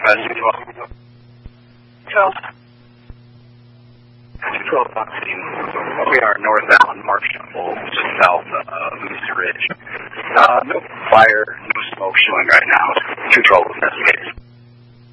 212. 12. 212 Fox City. We are northbound Marshall, just south of Moose Ridge. No fire, no smoke showing right now. 212 investigated.